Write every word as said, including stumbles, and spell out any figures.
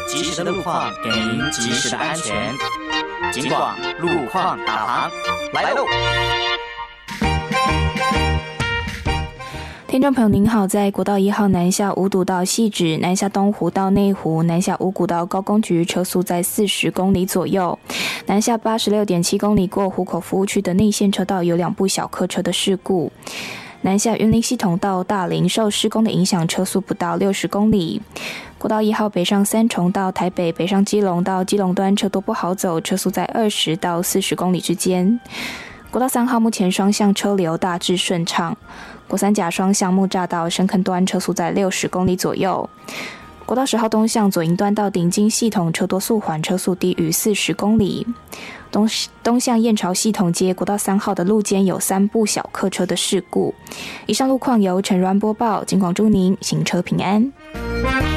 及时的路况，给您及时的安全。警广路况导航来喽！ 听众朋友您好，在国道一号南下五堵到汐止，南下东湖到内湖，南下五股到高工局，车速在四十公里左右。南下八十六点七公里过湖口服务区的内线车道有两部小客车的事故。南下云林系统到大林受施工的影响，车速不到六十公里。国道一号北上三重到台北，北上基隆到基隆端车多不好走，车速在二十到四十公里之间。国道三号目前双向车流大致顺畅。国三甲双向木栅到深坑端车速在六十公里左右。国道十号东向左营端到顶金系统车多速缓，车速低于四十公里。东东向燕巢系统街国道三号的路肩有三部小客车的事故。以上路况由陈软播报，警广祝您行车平安。